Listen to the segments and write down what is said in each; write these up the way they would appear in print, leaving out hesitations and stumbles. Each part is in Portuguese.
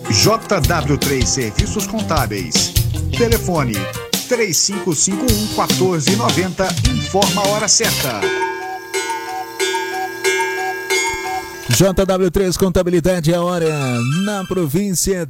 JW3 Serviços Contábeis. Telefone 3551-1490. Informa a hora certa. JW3 Contabilidade, a hora na província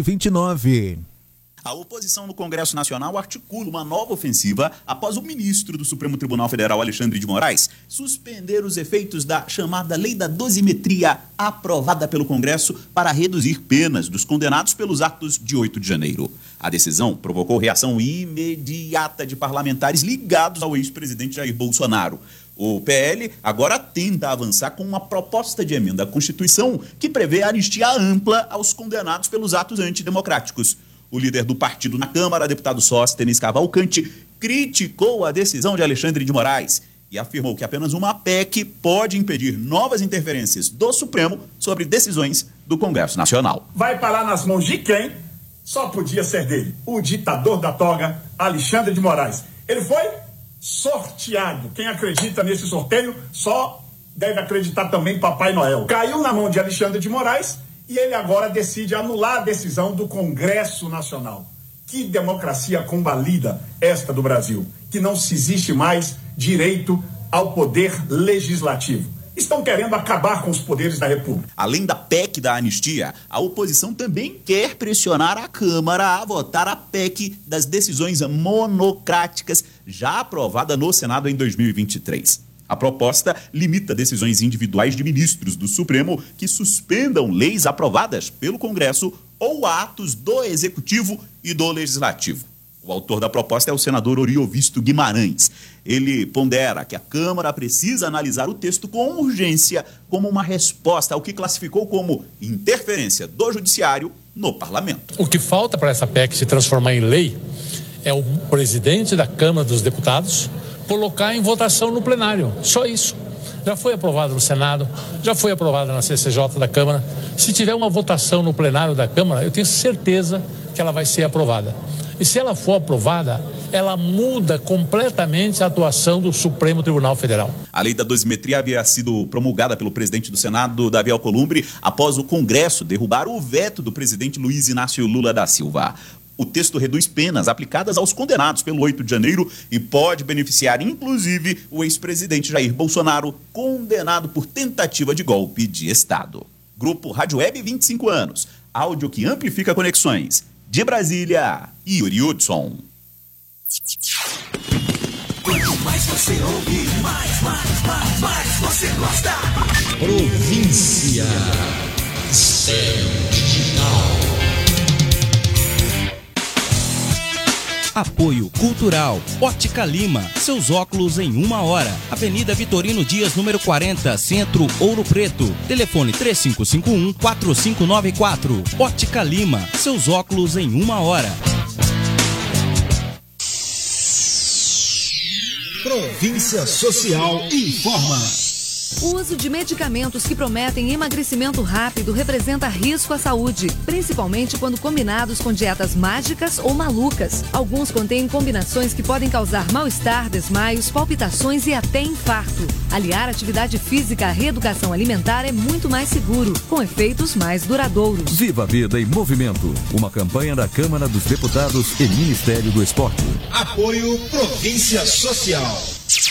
10h29. A oposição no Congresso Nacional articula uma nova ofensiva após o ministro do Supremo Tribunal Federal, Alexandre de Moraes, suspender os efeitos da chamada Lei da Dosimetria, aprovada pelo Congresso para reduzir penas dos condenados pelos atos de 8 de janeiro. A decisão provocou reação imediata de parlamentares ligados ao ex-presidente Jair Bolsonaro. O PL agora tenta avançar com uma proposta de emenda à Constituição que prevê anistia ampla aos condenados pelos atos antidemocráticos. O líder do partido na Câmara, deputado Sóstenes Cavalcante, criticou a decisão de Alexandre de Moraes e afirmou que apenas uma PEC pode impedir novas interferências do Supremo sobre decisões do Congresso Nacional. Vai parar nas mãos de quem? Só podia ser dele, o ditador da toga, Alexandre de Moraes. Ele foi sorteado. Quem acredita nesse sorteio só deve acreditar também Papai Noel. Caiu na mão de Alexandre de Moraes e ele agora decide anular a decisão do Congresso Nacional. Que democracia combalida esta do Brasil, que não se existe mais direito ao poder legislativo. Estão querendo acabar com os poderes da República. Além da PEC da anistia, a oposição também quer pressionar a Câmara a votar a PEC das decisões monocráticas, já aprovada no Senado em 2023. A proposta limita decisões individuais de ministros do Supremo que suspendam leis aprovadas pelo Congresso ou atos do Executivo e do Legislativo. O autor da proposta é o senador Oriovisto Guimarães. Ele pondera que a Câmara precisa analisar o texto com urgência como uma resposta ao que classificou como interferência do Judiciário no Parlamento. O que falta para essa PEC se transformar em lei é o presidente da Câmara dos Deputados colocar em votação no plenário. Só isso. Já foi aprovado no Senado, já foi aprovado na CCJ da Câmara. Se tiver uma votação no plenário da Câmara, eu tenho certeza que ela vai ser aprovada. E se ela for aprovada, ela muda completamente a atuação do Supremo Tribunal Federal. A lei da dosimetria havia sido promulgada pelo presidente do Senado, Davi Alcolumbre, após o Congresso derrubar o veto do presidente Luiz Inácio Lula da Silva. O texto reduz penas aplicadas aos condenados pelo 8 de janeiro e pode beneficiar, inclusive, o ex-presidente Jair Bolsonaro, condenado por tentativa de golpe de Estado. Grupo Rádio Web 25 anos. Áudio que amplifica conexões. De Brasília, Yuri Hudson. Quanto mais você ouve, mais você gosta. Província Céu Digital. Apoio Cultural, Ótica Lima, seus óculos em 1 hora. Avenida Vitorino Dias, número 40, Centro, Ouro Preto. Telefone 3551-4594. Ótica Lima, seus óculos em 1 hora. Província Social informa. O uso de medicamentos que prometem emagrecimento rápido representa risco à saúde, principalmente quando combinados com dietas mágicas ou malucas. Alguns contêm combinações que podem causar mal-estar, desmaios, palpitações e até infarto. Aliar atividade física à reeducação alimentar é muito mais seguro, com efeitos mais duradouros. Viva a Vida em Movimento, uma campanha da Câmara dos Deputados e Ministério do Esporte. Apoio Província Social.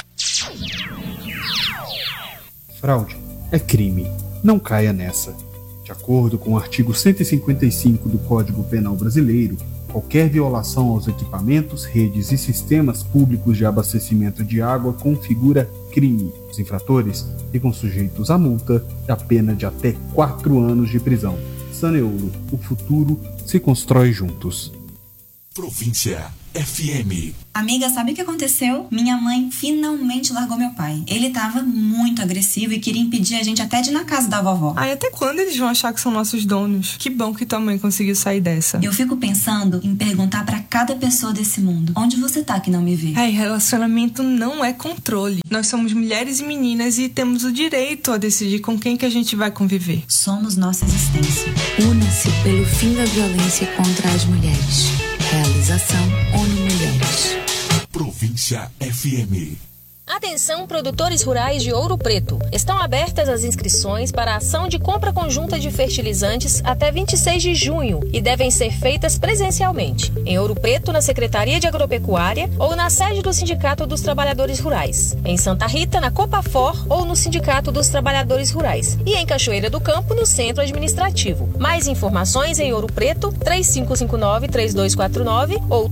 Fraude é crime. Não caia nessa. De acordo com o artigo 155 do Código Penal Brasileiro, qualquer violação aos equipamentos, redes e sistemas públicos de abastecimento de água configura crime. Os infratores ficam sujeitos à multa e a pena de até 4 anos de prisão. Saneouro, o futuro se constrói juntos. Província FM. Amiga, sabe o que aconteceu? Minha mãe finalmente largou meu pai. Ele tava muito agressivo e queria impedir a gente até de ir na casa da vovó. Ai, até quando eles vão achar que são nossos donos? Que bom que tua mãe conseguiu sair dessa. Eu fico pensando em perguntar pra cada pessoa desse mundo: onde você tá que não me vê? Ai, relacionamento não é controle. Nós somos mulheres e meninas e temos o direito a decidir com quem que a gente vai conviver. Somos nossa existência. Una-se pelo fim da violência contra as mulheres. Realização ONU Mulheres. Província FM. Atenção, produtores rurais de Ouro Preto. Estão abertas as inscrições para a ação de compra conjunta de fertilizantes até 26 de junho e devem ser feitas presencialmente. Em Ouro Preto, na Secretaria de Agropecuária ou na sede do Sindicato dos Trabalhadores Rurais. Em Santa Rita, na Copafor ou no Sindicato dos Trabalhadores Rurais. E em Cachoeira do Campo, no Centro Administrativo. Mais informações em Ouro Preto, 3559-3249 ou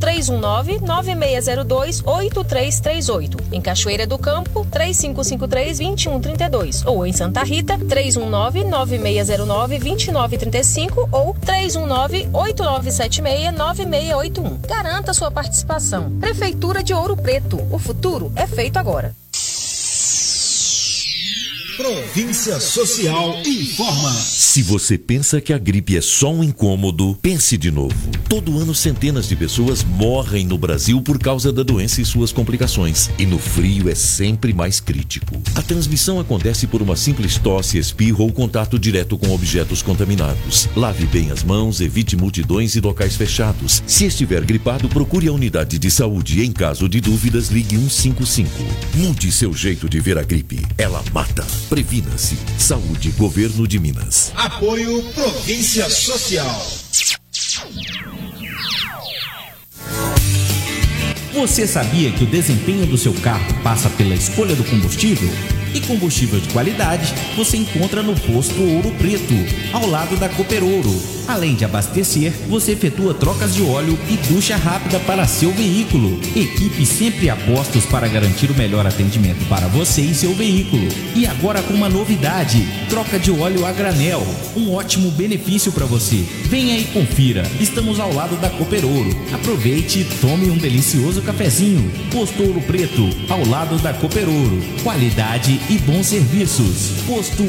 319-9602-8338. Em Cachoeira do Campo, 3553-2132 ou em Santa Rita, 319-9609-2935 ou 319-8976-9681. Garanta sua participação. Prefeitura de Ouro Preto. O futuro é feito agora. Província Social informa. Se você pensa que a gripe é só um incômodo, pense de novo. Todo ano centenas de pessoas morrem no Brasil por causa da doença e suas complicações. E no frio é sempre mais crítico. A transmissão acontece por uma simples tosse, espirro ou contato direto com objetos contaminados. Lave bem as mãos, evite multidões e locais fechados. Se estiver gripado, procure a unidade de saúde e, em caso de dúvidas, ligue 155. Mude seu jeito de ver a gripe. Ela mata. Previna-se. Saúde, Governo de Minas. Apoio Província Social. Você sabia que o desempenho do seu carro passa pela escolha do combustível? E combustível de qualidade você encontra no posto Ouro Preto, ao lado da Cooper Ouro. Além de abastecer, você efetua trocas de óleo e ducha rápida para seu veículo. Equipe sempre a postos para garantir o melhor atendimento para você e seu veículo. E agora com uma novidade, troca de óleo a granel, um ótimo benefício para você. Venha e confira, estamos ao lado da Cooper Ouro. Aproveite e tome um delicioso cafezinho. Posto Ouro Preto, ao lado da Cooper Ouro. Qualidade e bons serviços. Posto